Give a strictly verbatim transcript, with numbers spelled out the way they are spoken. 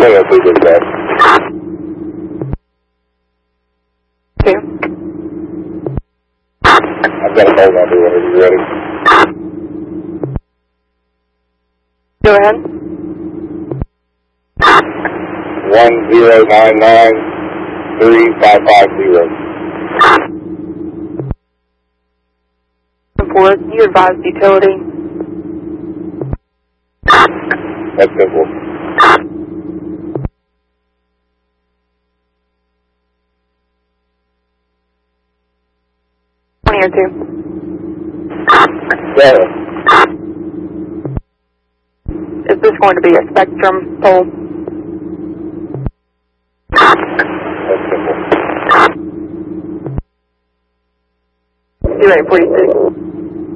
seven two good back. Two. I've got a hold on to whenever you're ready. Go ahead. One zero nine nine three five five zero. Four, you advised utility. That's simple. Twenty or two. Seven. Is this going to be a spectrum pole? That's simple. Zero eight forty six.